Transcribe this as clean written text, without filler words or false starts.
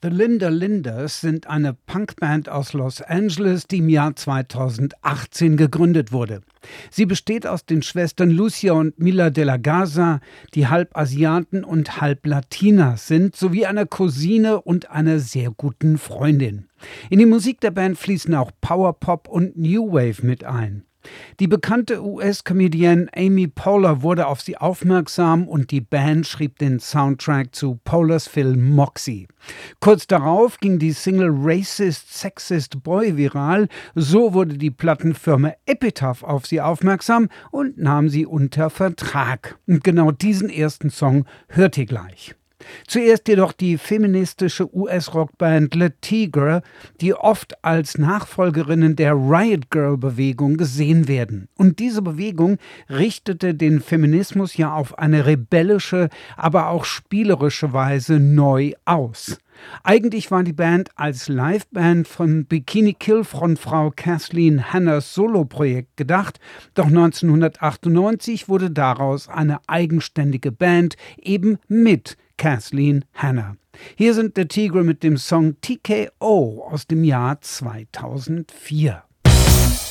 The Linda Linders sind eine Punkband aus Los Angeles, die im Jahr 2018 gegründet wurde. Sie besteht aus den Schwestern Lucia und Mila de la Garza, die halb Asiaten und halb Latinas sind, sowie einer Cousine und einer sehr guten Freundin. In die Musik der Band fließen auch Powerpop und New Wave mit ein. Die bekannte US-Comedienne Amy Poehler wurde auf sie aufmerksam und die Band schrieb den Soundtrack zu Poehlers Film Moxie. Kurz darauf ging die Single Racist Sexist Boy viral, so wurde die Plattenfirma Epitaph auf sie aufmerksam und nahm sie unter Vertrag. Und genau diesen ersten Song hört ihr gleich. Zuerst jedoch die feministische US-Rockband Le Tigre, die oft als Nachfolgerinnen der Riot Girl-Bewegung gesehen werden. Und diese Bewegung richtete den Feminismus ja auf eine rebellische, aber auch spielerische Weise neu aus. Eigentlich war die Band als Liveband von Bikini Kill-Frontfrau Kathleen Hanners Soloprojekt gedacht, doch 1998 wurde daraus eine eigenständige Band, eben mit Kathleen Hanna. Hier sind The Tigre mit dem Song TKO aus dem Jahr 2004.